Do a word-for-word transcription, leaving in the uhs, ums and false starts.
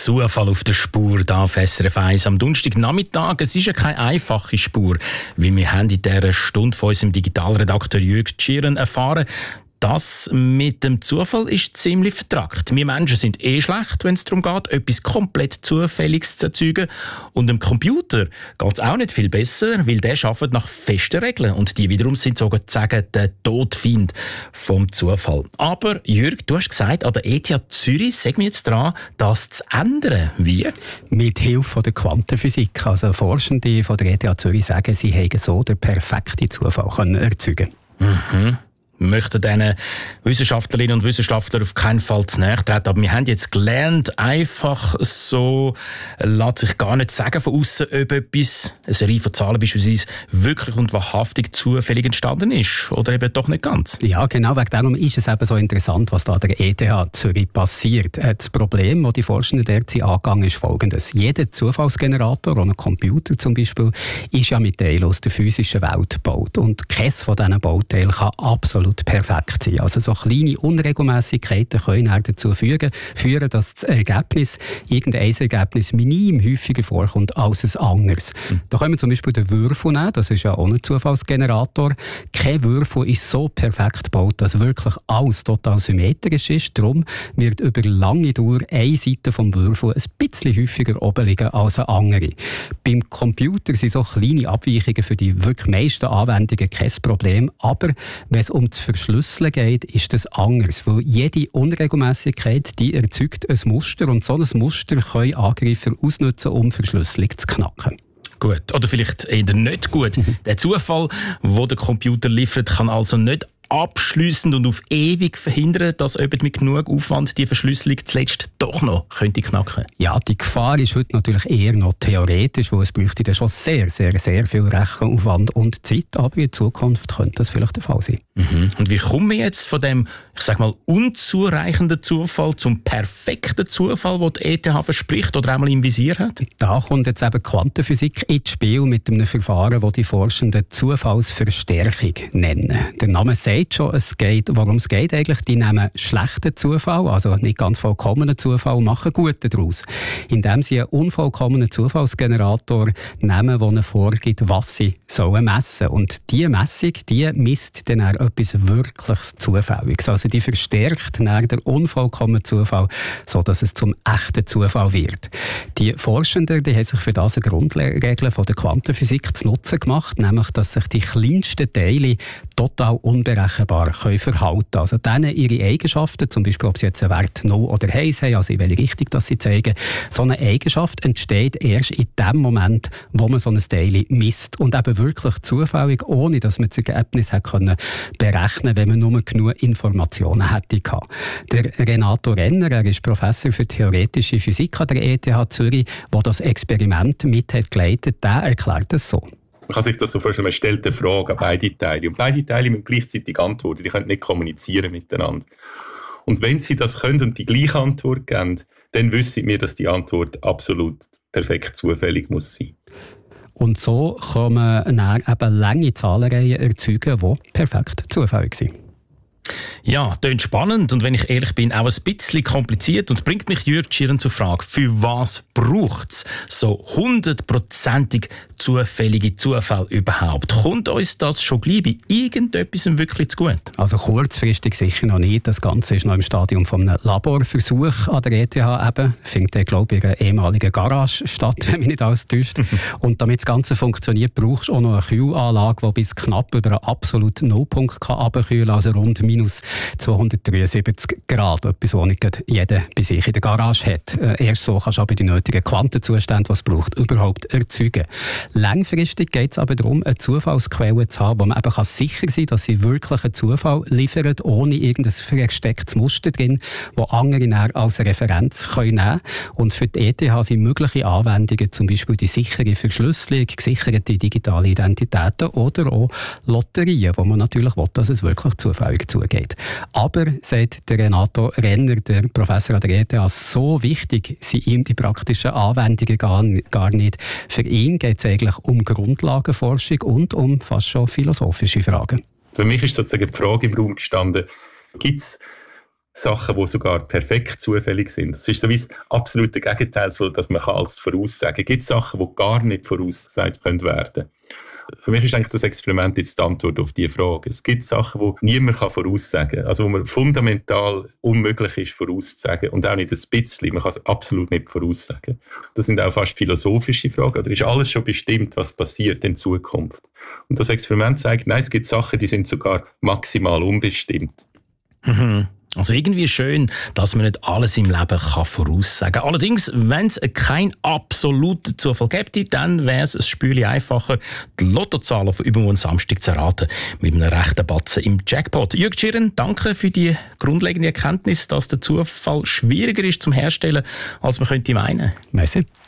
Zufall auf der Spur da auf S R F eins am Donnerstagnachmittag. Es ist ja keine einfache Spur, weil wir haben in dieser Stunde von unserem Digitalredakteur Jürg Tschirren erfahren, das mit dem Zufall ist ziemlich vertrackt. Wir Menschen sind eh schlecht, wenn es darum geht, etwas komplett Zufälliges zu erzeugen. Und dem Computer geht es auch nicht viel besser, weil der arbeitet nach festen Regeln. Und die wiederum sind sozusagen der Todfeind vom Zufall. Aber Jürg, du hast gesagt, an der E T H Zürich sagen wir jetzt dran, das zu ändern. Wie? Mit Hilfe der Quantenphysik. Also Forschende von der E T H Zürich sagen, sie hätten so den perfekten Zufall können erzeugen. Mhm. Wir möchten diesen Wissenschaftlerinnen und Wissenschaftlern auf keinen Fall zu nahe treten. Aber wir haben jetzt gelernt, einfach so lässt sich gar nicht sagen von außen, ob etwas, eine Reihe von Zahlen beispielsweise, wirklich und wahrhaftig zufällig entstanden ist. Oder eben doch nicht ganz. Ja, genau. Wegen darum ist es eben so interessant, was da an der E T H Zürich passiert. Das Problem, das die Forschenden derzeit angegangen, ist folgendes. Jeder Zufallsgenerator, ein Computer zum Beispiel, ist ja mit Teilen aus der physischen Welt gebaut. Und keines von diesen Bauteilen kann absolut perfekt sein. Also so kleine Unregelmäßigkeiten können dazu führen, führen, dass das Ergebnis, irgendein Ergebnis minim häufiger vorkommt als ein anderes. Mhm. Da können wir zum Beispiel den Würfel nehmen, das ist ja auch ein Zufallsgenerator. Kein Würfel ist so perfekt gebaut, dass wirklich alles total symmetrisch ist. Darum wird über lange Dauer eine Seite vom Würfel ein bisschen häufiger oben liegen als eine andere. Beim Computer sind so kleine Abweichungen für die wirklich meisten Anwendungen kein Problem, aber wenn es um das Verschlüsseln geht, ist das anders, weil jede Unregelmäßigkeit, die erzeugt ein Muster und so ein Muster können Angreifer ausnutzen, um Verschlüsselung zu knacken. Gut, oder vielleicht eher nicht gut. Der Zufall, den der Computer liefert, kann also nicht abschliessend und auf ewig verhindern, dass jemand mit genug Aufwand die Verschlüsselung zuletzt doch noch könnte knacken. Ja, die Gefahr ist heute natürlich eher noch theoretisch, weil es bräuchte dann schon sehr, sehr, sehr viel Rechenaufwand und Zeit, aber in Zukunft könnte das vielleicht der Fall sein. Mhm. Und wie kommen wir jetzt von dem, ich sag mal, unzureichenden Zufall zum perfekten Zufall, den die E T H verspricht oder einmal im Visier hat? Da kommt jetzt eben Quantenphysik ins Spiel mit einem Verfahren, das die Forschenden Zufallsverstärkung nennen. Der Name sagt schon, es geht, worum es geht eigentlich. Die nehmen schlechten Zufall, also nicht ganz vollkommenen Zufall, und machen guten daraus. Indem sie einen unvollkommenen Zufallsgenerator nehmen, der ihnen vorgibt, was sie sollen messen. Und diese Messung, die misst dann auch etwas wirklich Zufälliges. Also die verstärkt dann den unvollkommenen Zufall, sodass es zum echten Zufall wird. Die Forschenden, die haben sich für das eine Grundregel von der Quantenphysik zu Nutzen gemacht, nämlich, dass sich die kleinsten Teile total unberechenbar können verhalten. Also denen ihre Eigenschaften, zum Beispiel ob sie jetzt einen Wert null oder eins haben, also in welche Richtung das sie zeigen, so eine Eigenschaft entsteht erst in dem Moment, wo man so ein Teil misst. Und eben wirklich zufällig, ohne dass man das Ergebnis hat können berechnen, wenn man nur genug Informationen hätte gehabt. Der Renato Renner, er ist Professor für theoretische Physik an der E T H Zürich, der das Experiment mit hat geleitet, der erklärt es so. Man kann sich das so vorstellen, man stellt eine Frage an beide Teile. Und beide Teile müssen gleichzeitig antworten. Die können nicht kommunizieren miteinander. Und wenn sie das können und die gleiche Antwort geben, dann wissen wir, dass die Antwort absolut perfekt zufällig muss sein. Und so kann man dann eben lange Zahlenreihen erzeugen, die perfekt zufällig sind. Ja, klingt spannend und wenn ich ehrlich bin, auch ein bisschen kompliziert und bringt mich Jürg Tschirren zur Frage, für was braucht es so hundertprozentig zufällige Zufälle überhaupt? Kommt uns das schon gleich bei irgendetwas wirklich zu gut? Also kurzfristig sicher noch nicht. Das Ganze ist noch im Stadium von einem Laborversuch an der E T H eben. Findet, glaube ich, in einer ehemaligen Garage statt, wenn mich nicht alles täuscht. Und damit das Ganze funktioniert, brauchst du auch noch eine Kühlanlage, die bis knapp über einen absoluten Nullpunkt kann runterkühlen, also rund minus zweihundertdreiundsiebzig Grad. Etwas, was nicht jeder bei sich in der Garage hat. Erst so kannst du aber die nötigen Quantenzustände, die es braucht, überhaupt erzeugen. Langfristig geht es aber darum, eine Zufallsquelle zu haben, wo man eben sicher sein kann, dass sie wirklich einen Zufall liefert, ohne irgendein verstecktes Muster drin, wo andere dann als Referenz können nehmen können. Und für die E T H sind mögliche Anwendungen, zum Beispiel die sichere Verschlüsselung, gesicherte digitale Identitäten oder auch Lotterien, wo man natürlich will, dass es wirklich zufällig zugeht. Aber, sagt der Renato Renner, der Professor an der E T H, so wichtig sind ihm die praktischen Anwendungen gar, gar nicht. Für ihn geht es eigentlich um Grundlagenforschung und um fast schon philosophische Fragen. Für mich ist sozusagen die Frage im Raum gestanden, gibt es Sachen, die sogar perfekt zufällig sind. Das ist so wie das absolute Gegenteil, dass man alles voraussagen kann. Es gibt Sachen, die gar nicht vorausgesagt werden können. Für mich ist eigentlich das Experiment jetzt die Antwort auf diese Frage. Es gibt Sachen, die niemand voraussagen kann. Also wo man fundamental unmöglich ist vorauszusagen und auch nicht ein bisschen. Man kann es absolut nicht voraussagen. Das sind auch fast philosophische Fragen. Oder ist alles schon bestimmt, was passiert in Zukunft? Und das Experiment zeigt, nein, es gibt Sachen, die sind sogar maximal unbestimmt. Mhm. Also irgendwie schön, dass man nicht alles im Leben kann voraussagen kann. Allerdings, wenn es keinen absoluten Zufall gäbe, dann wäre es ein Spürchen einfacher, die Lottozahlen von übermorgen Samstag zu erraten mit einem rechten Batzen im Jackpot. Jürg Tschirren, danke für die grundlegende Erkenntnis, dass der Zufall schwieriger ist zum Herstellen, als man könnte meinen. Merci.